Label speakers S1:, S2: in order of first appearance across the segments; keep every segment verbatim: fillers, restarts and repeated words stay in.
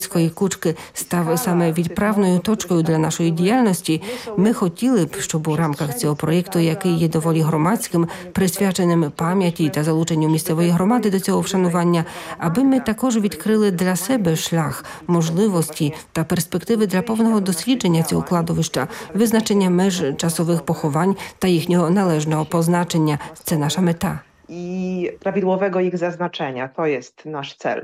S1: Кучки став саме відправною точкою для нашої діяльності, ми хотіли б, щоб у рамках цього проєкту, який є доволі громадським, присвяченим пам'яті та залученню місцевої громади до цього вшанування, аби ми також відкрили для себе шлях, можливості та перспективи для повного дослідження цього кладовища, визначення меж часових поховань та їхнього належного позначення. Це наша мета.
S2: І правidłowego їх зазначення – to jest наш cel.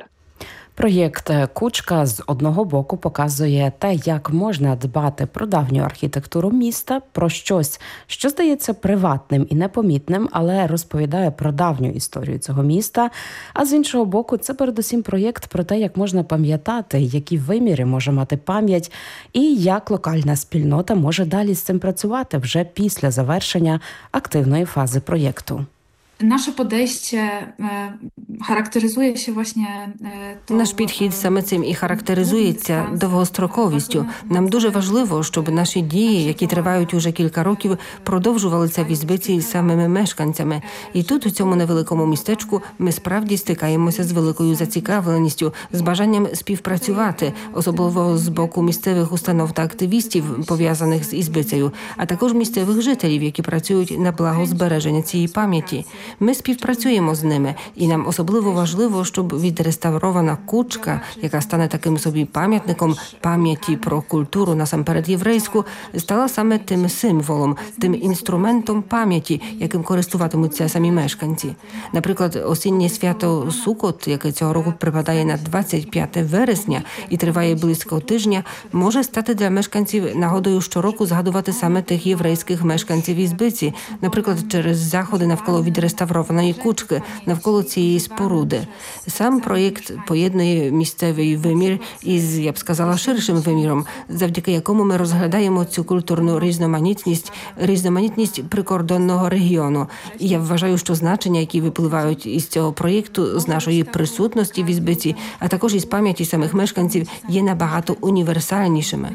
S3: Проєкт «Кучка» з одного боку показує те, як можна дбати про давню архітектуру міста, про щось, що здається приватним і непомітним, але розповідає про давню історію цього міста. А з іншого боку, це передусім проєкт про те, як можна пам'ятати, які виміри може мати пам'ять і як локальна спільнота може далі з цим працювати вже після завершення активної фази проєкту.
S4: Nasze podejście charakteryzuje się właśnie...
S1: Наш підхід саме цим і характеризується довгостроковістю. Нам дуже важливо, щоб наші дії, які тривають уже кілька років, продовжувалися в Ізбиці самими мешканцями. І тут, у цьому невеликому містечку, ми справді стикаємося з великою зацікавленістю, з бажанням співпрацювати, особливо з боку місцевих установ та активістів, пов'язаних з Ізбицею, а також місцевих жителів, які працюють на благо збереження цієї пам'яті. Ми співпрацюємо з ними, і нам особливо важливо, щоб відреставрована Кучка, яка стане таким собі пам'ятником пам'яті про культуру, насамперед єврейську, стала саме тим символом, тим інструментом пам'яті, яким користуватимуться самі мешканці. Наприклад, осіннє свято Сукот, яке цього року припадає на двадцять п'яте вересня і триває близько тижня, може стати для мешканців нагодою щороку згадувати саме тих єврейських мешканців Ізбиці, наприклад, через заходи навколо відреставрованої реставрованої Кучки навколо цієї споруди. Сам проєкт поєднує місцевий вимір із, я б сказала, ширшим виміром, завдяки якому ми розглядаємо цю культурну різноманітність, різноманітність прикордонного регіону. І я вважаю, що значення, які випливають із цього проєкту, з нашої присутності в Ізбиці, а також із пам'яті самих мешканців, є набагато універсальнішими.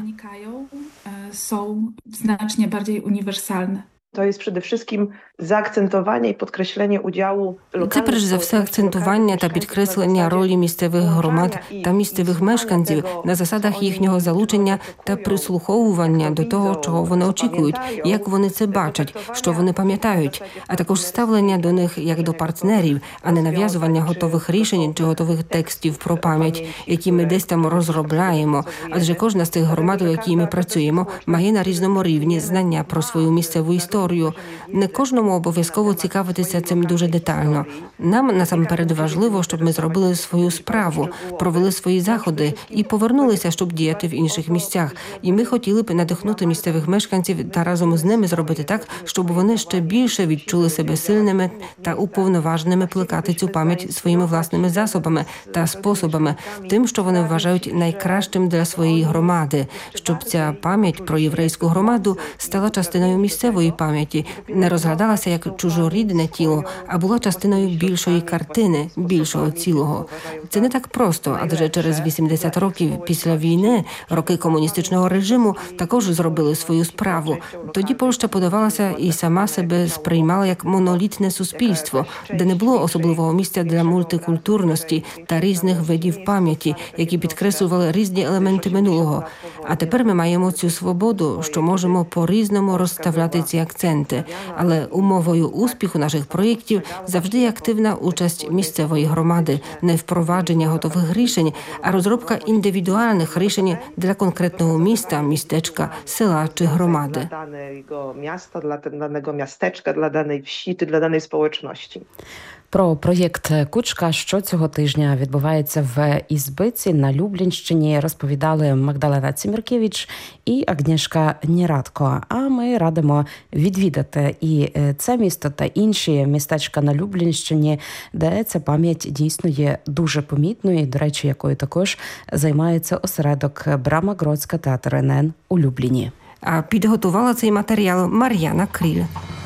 S4: Są znacznie bardziej uniwersalne.
S2: To jest przede wszystkim zaakcentowanie i podkreślenie udziału lokalnych.
S1: Це перш за все акцентування та підкреслення ролі місцевих громад та місцевих мешканців на засадах їхнього залучення та прислуховування до того, чого вони очікують, як вони це бачать, що вони пам'ятають, а також ставлення до них як до партнерів, а не нав'язування готових рішень чи готових текстів про пам'ять, які ми десь там розробляємо. Адже кожна з тих громад, у якій ми працюємо, має на різному рівні знання про свою місцеву історію. Не кожному обов'язково цікавитися цим дуже детально. Нам насамперед важливо, щоб ми зробили свою справу, провели свої заходи і повернулися, щоб діяти в інших місцях. І ми хотіли б надихнути місцевих мешканців та разом з ними зробити так, щоб вони ще більше відчули себе сильними та уповноваженими плекати цю пам'ять своїми власними засобами та способами, тим, що вони вважають найкращим для своєї громади, щоб ця пам'ять про єврейську громаду стала частиною місцевої пам'яті. Пам'яті не розглядалася як чужорідне тіло, а була частиною більшої картини, більшого цілого. Це не так просто, адже через вісімдесят років після війни, роки комуністичного режиму також зробили свою справу. Тоді Польща подавалася і сама себе сприймала як монолітне суспільство, де не було особливого місця для мультикультурності та різних видів пам'яті, які підкреслювали різні елементи минулого. А тепер ми маємо цю свободу, що можемо по-різному розставляти ці акценти. Але умовою успіху наших проєктів завжди є активна участь місцевої громади, не впровадження готових рішень, а розробка індивідуальних рішень для конкретного міста, містечка, села чи громади.
S2: Для даного міста, для даного містечка, для даної всі, для даної спільності.
S3: Про проєкт «Кучка», що цього тижня відбувається в Ізбиці на Люблінщині, розповідали Магдалена Ціміркевич і Агнєшка Нірадко. А ми радимо відвідати і це місто та інші містечка на Люблінщині, де ця пам'ять дійсно є дуже помітною, і, до речі, якою також займається осередок Брама Гродська театр ен ен у Любліні.
S1: А підготувала цей матеріал Мар'яна Кріль.